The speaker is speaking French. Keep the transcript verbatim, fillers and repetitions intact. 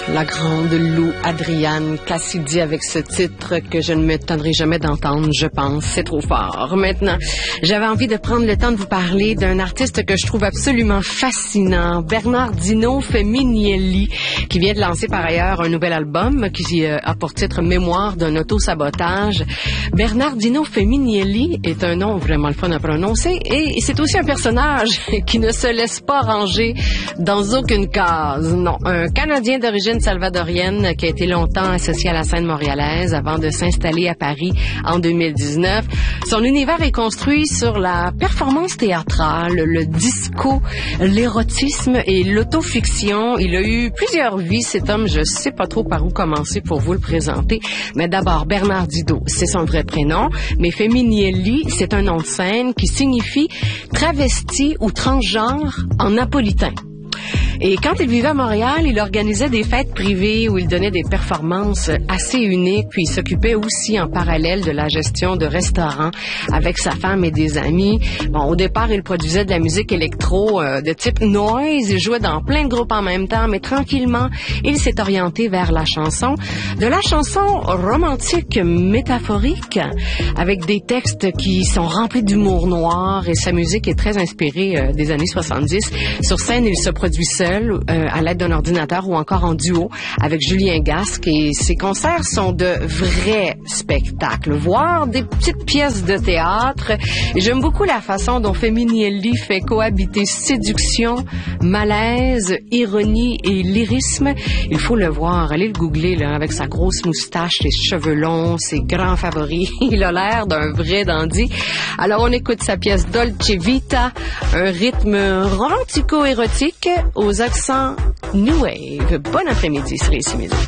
la grande Lou Adrienne Cassidy avec ce titre que je ne m'étonnerai jamais d'entendre, je pense. C'est trop fort. Maintenant, j'avais envie de prendre le temps de vous parler d'un artiste que je trouve absolument fascinant, Bernardino Feminielli, qui vient de lancer par ailleurs un nouvel album qui euh, a pour titre Mémoire d'un auto-sabotage. Bernardino Feminielli est un nom vraiment le fun à prononcer et c'est aussi un personnage qui ne se laisse pas ranger dans aucune case. Non, un Canadien d'origine salvadorienne qui a été longtemps associé à la scène montréalaise avant de s'installer à Paris en deux mille dix-neuf. Son univers est construit sur la performance théâtrale, le disco, l'érotisme et l'autofiction. Il a eu plusieurs vies, cet homme. Je sais pas trop par où commencer pour vous le présenter. Mais d'abord, Bernardino, c'est son vrai prénom. Mais Feminielli, c'est un nom de scène qui signifie travesti ou transgenre en napolitain. Et quand il vivait à Montréal, il organisait des fêtes privées où il donnait des performances assez uniques, puis il s'occupait aussi en parallèle de la gestion de restaurants avec sa femme et des amis. Bon, au départ, il produisait de la musique électro euh, de type noise, il jouait dans plein de groupes en même temps, mais tranquillement, il s'est orienté vers la chanson, de la chanson romantique métaphorique, avec des textes qui sont remplis d'humour noir, et sa musique est très inspirée euh, des années soixante-dix. Sur scène, il se produit seul, Euh, à l'aide d'un ordinateur ou encore en duo avec Julien Gasque, et ses concerts sont de vrais spectacles, voire des petites pièces de théâtre. Et j'aime beaucoup la façon dont Feminielli fait cohabiter séduction, malaise, ironie et lyrisme. Il faut le voir, allez le googler là, avec sa grosse moustache, ses cheveux longs, ses grands favoris. Il a l'air d'un vrai dandy. Alors on écoute sa pièce Dolce Vita, un rythme romantico-érotique aux accent New Wave. Bon après-midi sur les six minutes.